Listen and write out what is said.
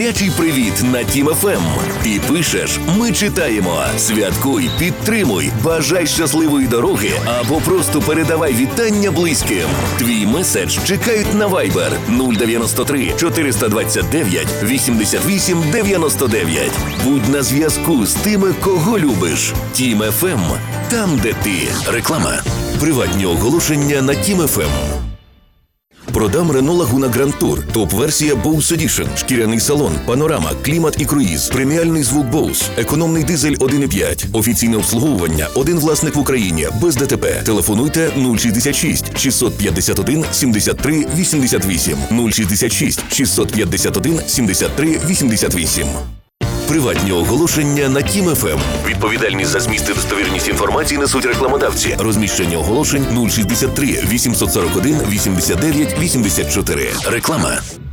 Гарячий привіт на Тім ФМ. Ти пишеш, ми читаємо. Святкуй, підтримуй, бажай щасливої дороги або просто передавай вітання близьким. Твій меседж чекають на Viber 093 429 88 99. Будь на зв'язку з тими, кого любиш. Тім ФМ. Там, де ти. Реклама. Приватні оголошення на Тім ФМ. Продам Renault Laguna Grand Tour. Топ-версія Bose Edition. Шкіряний салон, панорама, клімат і круїз. Преміальний звук Bose. Економний дизель 1,5. Офіційне обслуговування. Один власник в Україні. Без ДТП. Телефонуйте 066 651 73 88. 066 651 73 88. Приватні оголошення на Тім ФМ. Відповідальність за зміст і достовірність інформації несуть рекламодавці. Розміщення оголошень 063 841 89 84. Реклама.